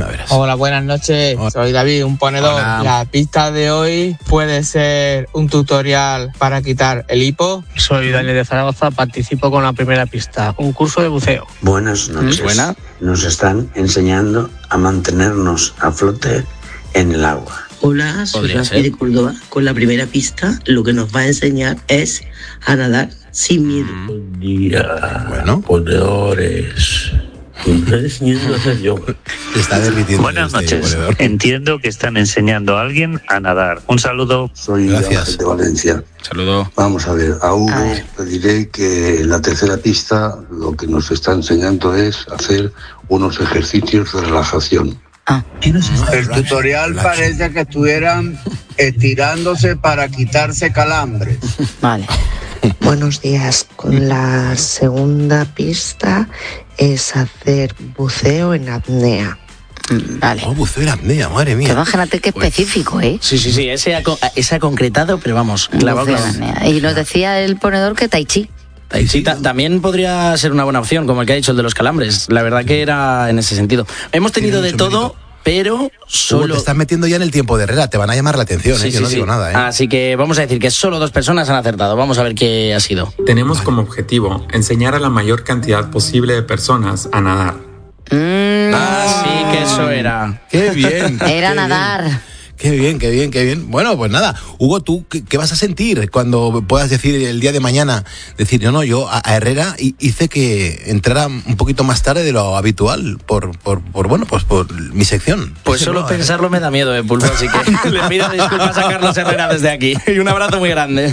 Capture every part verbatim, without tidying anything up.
Ya verás. Hola, buenas noches. Hola. Soy David, un ponedor. Hola. La pista de hoy puede ser un tutorial para quitar el hipo. Soy Daniel de Zaragoza, participo con la primera pista, un curso de buceo. Buenas noches. Buena. Nos están enseñando a mantenernos a flote en el agua. Hola, soy Podría Rafi ser. de Córdoba. Con la primera pista, lo que nos va a enseñar es a nadar sin miedo. Buen día, Bueno. ponedores. Me estoy enseñando a hacer yoga. Se está derritiendo. Buenas este noches. ponedor. Entiendo que están enseñando a alguien a nadar. Un saludo. Soy Gracias. Ángel de Valencia. Saludo. Vamos a ver, a Hugo A ver. le diré que en la tercera pista lo que nos está enseñando es hacer unos ejercicios de relajación. Ah, ¿qué nos está? El tutorial Relax. parece que estuvieran estirándose para quitarse calambres. Vale. Buenos días. Con la segunda pista es hacer buceo en apnea. Mm, Vale. Oh, buceo en apnea, madre Pero mía. imagínate qué específico, ¿eh? Sí, sí, sí, ese ha, co- ese ha concretado, pero vamos, clavado, Buceo clavado. en apnea. Y nos decía el ponedor que tai chi. Y sí, ta- también podría ser una buena opción, como el que ha dicho el de los calambres. La verdad que era en ese sentido. Hemos tenido Tiene de mucho todo, mérito. pero Hugo, solo... te estás metiendo ya en el tiempo de Herrera, te van a llamar la atención, Sí, ¿eh? Yo sí, no sí. digo nada, ¿eh? Así que vamos a decir que solo dos personas han acertado. Vamos a ver qué ha sido. Tenemos como objetivo enseñar a la mayor cantidad posible de personas a nadar. Mm, Ah, sí, que eso era. Qué bien. Era qué nadar. bien. Qué bien, qué bien, qué bien. Bueno, pues nada, Hugo, ¿tú qué, qué vas a sentir cuando puedas decir el día de mañana? Decir, no, no, yo a, a Herrera hi- hice que entrara un poquito más tarde de lo habitual por, por, por bueno, pues por mi sección. Pues Ese solo no, pensarlo me da miedo, eh, Pulpo, así que le pido disculpas a Carlos Herrera desde aquí. Y un abrazo muy grande.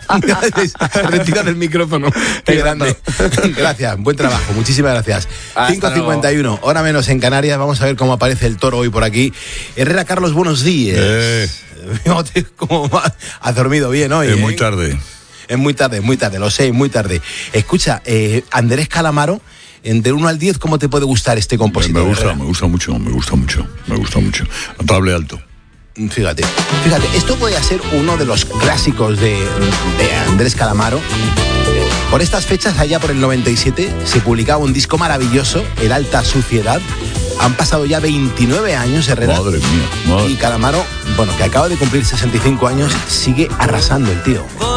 Retira del micrófono. Qué grande. Gracias, buen trabajo, muchísimas gracias. Hasta cinco cincuenta y uno, hora menos en Canarias. Vamos a ver cómo aparece el toro hoy por aquí. Herrera Carlos, buenos días. Eh. ¿Cómo va? Has dormido bien hoy. Es ¿eh? muy tarde. Es muy tarde, muy tarde, lo sé, muy tarde. Escucha, eh, Andrés Calamaro, en del uno al diez, ¿cómo te puede gustar este Me, compositor? me gusta, Herrera? me gusta mucho, me gusta mucho, me gusta mucho. Notable alto. Fíjate, fíjate, esto podría ser uno de los clásicos de, de Andrés Calamaro. Por estas fechas, allá por el noventa y siete, se publicaba un disco maravilloso, El Alta Suciedad. Han pasado ya veintinueve años, Herrera. Madre mía, madre. Y Calamaro, bueno, que acaba de cumplir sesenta y cinco años, sigue arrasando el tío.